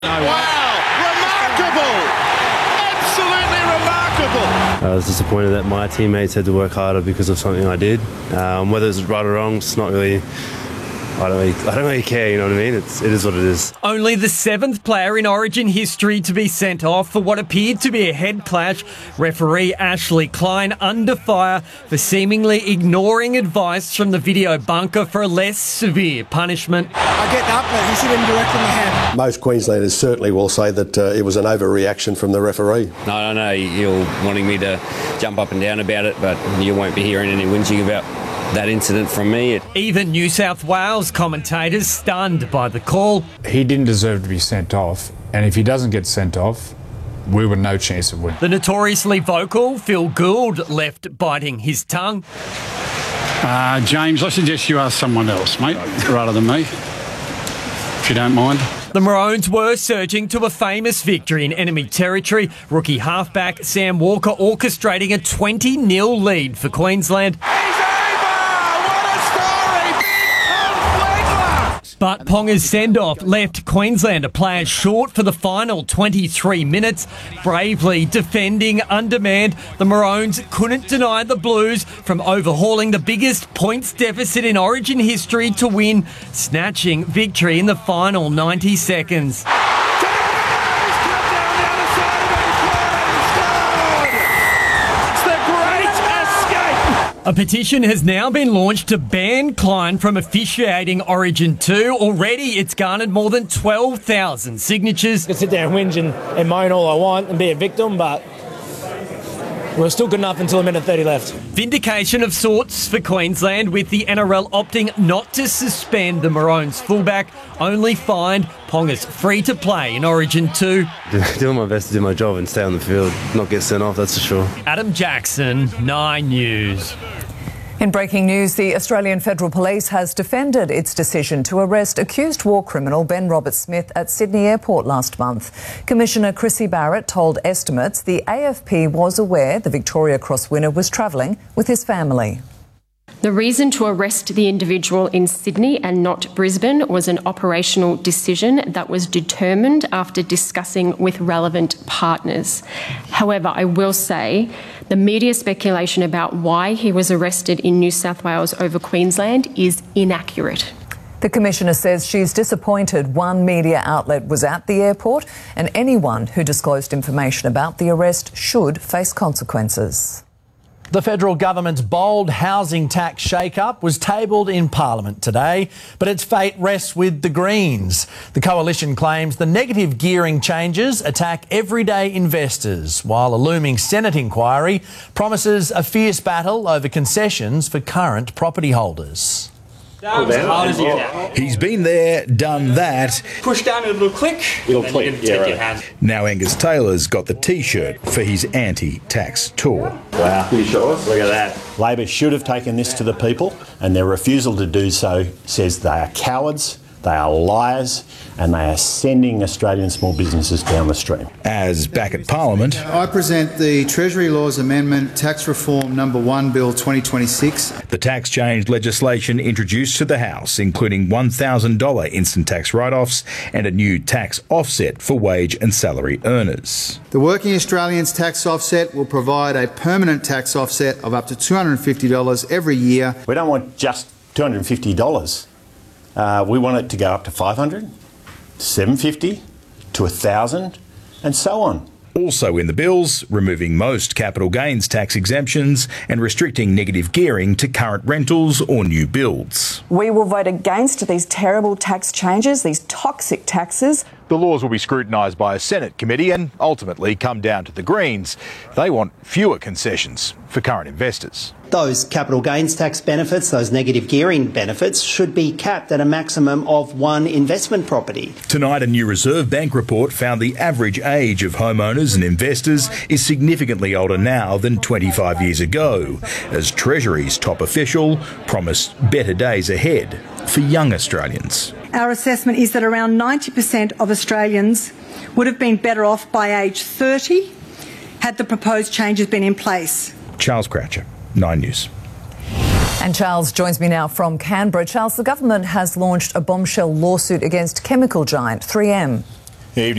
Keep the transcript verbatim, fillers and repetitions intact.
Wow, remarkable! Absolutely remarkable! I was disappointed that my teammates had to work harder because of something I did. Um, whether it's right or wrong, it's not really... I don't really, I don't really care, you know what I mean? It's, it is what it is. Only the seventh player in Origin history to be sent off for what appeared to be a head clash. Referee Ashley Klein under fire for seemingly ignoring advice from the video bunker for a less severe punishment. I get up, but he's hit him directly in the head. Most Queenslanders certainly will say that uh, it was an overreaction from the referee. No, I know you're wanting me to jump up and down about it, but you won't be hearing any whinging about that incident from me. Even New South Wales commentators stunned by the call. He didn't deserve to be sent off, and if he doesn't get sent off, we were no chance of winning. The notoriously vocal Phil Gould left biting his tongue. Uh, James, I suggest you ask someone else, mate, rather than me, if you don't mind. The Maroons were surging to a famous victory in enemy territory. Rookie halfback Sam Walker orchestrating a twenty nil lead for Queensland. But Ponga's send-off left Queenslander players short for the final twenty-three minutes. Bravely defending undermanned, the Maroons couldn't deny the Blues from overhauling the biggest points deficit in Origin history to win, snatching victory in the final ninety seconds. A petition has now been launched to ban Klein from officiating Origin two. Already it's garnered more than twelve thousand signatures. I can sit there and whinge and, and moan all I want and be a victim, but we're still good enough until a minute thirty left. Vindication of sorts for Queensland, with the N R L opting not to suspend the Maroons fullback, only fined Ponga's free to play in Origin two. Doing my best to do my job and stay on the field, not get sent off, that's for sure. Adam Jackson, Nine News. In breaking news, the Australian Federal Police has defended its decision to arrest accused war criminal Ben Roberts-Smith at Sydney Airport last month. Commissioner Chrissy Barrett told Estimates the A F P was aware the Victoria Cross winner was travelling with his family. The reason to arrest the individual in Sydney and not Brisbane was an operational decision that was determined after discussing with relevant partners. However, I will say the media speculation about why he was arrested in New South Wales over Queensland is inaccurate. The Commissioner says she's disappointed one media outlet was at the airport, and anyone who disclosed information about the arrest should face consequences. The federal government's bold housing tax shake-up was tabled in Parliament today, but its fate rests with the Greens. The coalition claims the negative gearing changes attack everyday investors, while a looming Senate inquiry promises a fierce battle over concessions for current property holders. He's been there, done that. Push down a little click. Little click, yeah, right. Now Angus Taylor's got the T-shirt for his anti-tax tour. Wow. You sure? Look at that. Labor should have taken this to the people, and their refusal to do so says they are cowards, they are liars, and they are sending Australian small businesses down the stream. As back at Parliament, I present the Treasury Laws Amendment Tax Reform Number one Bill twenty twenty-six. The tax change legislation introduced to the House, including one thousand dollars instant tax write-offs and a new tax offset for wage and salary earners. The Working Australians tax offset will provide a permanent tax offset of up to two hundred fifty dollars every year. We don't want just two hundred fifty dollars. Uh, we want it to go up to five hundred dollars, seven hundred fifty dollars, to one thousand dollars, and so on. Also in the bills, removing most capital gains tax exemptions and restricting negative gearing to current rentals or new builds. We will vote against these terrible tax changes, these toxic taxes. The laws will be scrutinised by a Senate committee and ultimately come down to the Greens. They want fewer concessions for current investors. Those capital gains tax benefits, those negative gearing benefits, should be capped at a maximum of one investment property. Tonight, a new Reserve Bank report found the average age of homeowners and investors is significantly older now than twenty-five years ago, as Treasury's top official promised better days ahead for young Australians. Our assessment is that around ninety percent of Australians would have been better off by age thirty had the proposed changes been in place. Charles Croucher, Nine News. And Charles joins me now from Canberra. Charles, the government has launched a bombshell lawsuit against chemical giant three M. Evening.